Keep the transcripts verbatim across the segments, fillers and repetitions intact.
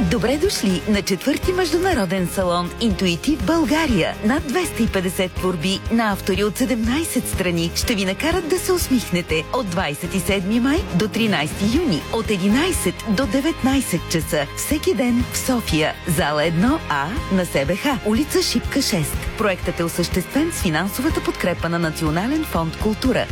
Добре дошли на четвърти международен салон Интуитив България. Над двеста и петдесет творби на автори от седемнайсет страни ще ви накарат да се усмихнете от двайсет и седми май до тринайсети юни от единайсет до деветнайсет часа. Всеки ден в София. Зала едно А на СБХ. Улица Шипка шест. Проектът е осъществен с финансовата подкрепа на Национален фонд култура.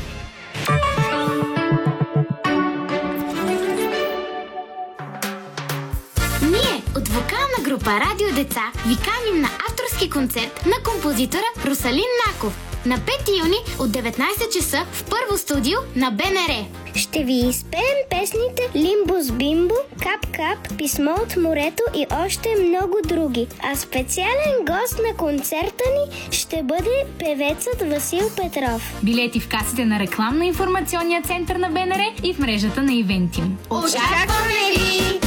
От вокална група Радио Деца ви каним на авторски концерт на композитора Русалин Наков на пети юни от деветнайсет часа в първо студио на БНР. Ще ви изпеем песните Лимбус Бимбо, Кап Кап, Писмо от морето и още много други. А специален гост на концерта ни ще бъде певецът Васил Петров. Билети в касите на рекламно-информационния център на БНР и в мрежата на Ивентим. Очакваме ви!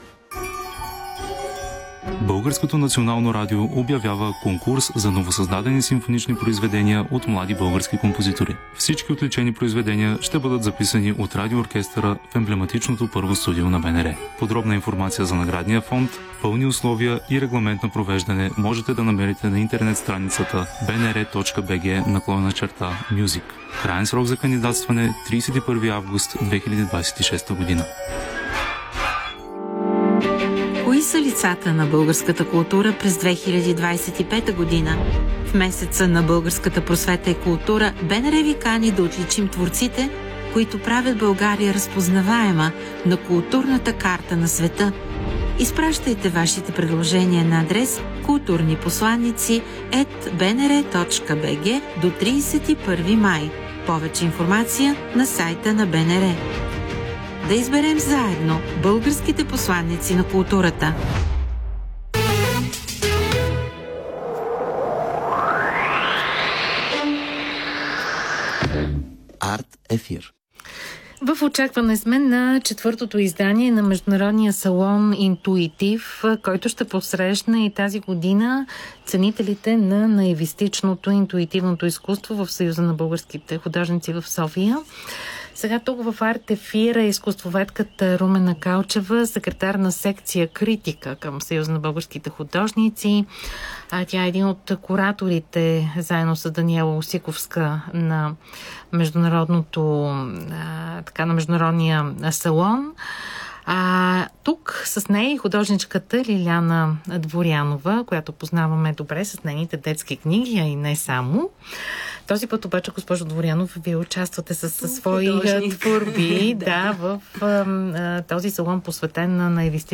Българското национално радио обявява конкурс за новосъздадени симфонични произведения от млади български композитори. Всички отличени произведения ще бъдат записани от радиооркестъра в емблематичното първо студио на БНР. Подробна информация за наградния фонд, пълни условия и регламент на провеждане можете да намерите на интернет страницата bnr.bg наклонена черта Music. Краен срок за кандидатстване трийсет и първи август две хиляди двайсет и шеста година. Кои са лицата на българската култура през две хиляди двайсет и пета година? В месеца на българската просвета и култура БНР ви кани да отличим творците, които правят България разпознаваема на културната карта на света. Изпращайте вашите предложения на адрес културнипосланици ет би ен ер точка би джи до трийсет и първи май. Повече информация на сайта на БНР. Да изберем заедно българските посланици на културата. Арт ефир. В очакване сме на четвъртото издание на международния салон Интуитив, който ще посрещне и тази година ценителите на наивистичното интуитивното изкуство в Съюза на българските художници в София. Сега тук в Арт ефира е изкуствоведката Румена Калчева, секретар на секция Критика към Съюза на българските художници. А тя е един от кураторите, заедно с Даниела Осиковска, на международното, а, така, на международния салон. А тук с нея и художничката Лиляна Дворянова, която познаваме добре с нейните детски книги, а и не само. Този път обаче, госпожо Дворянов, вие участвате с, с свои творби да, в а, този салон, посветен на наивисти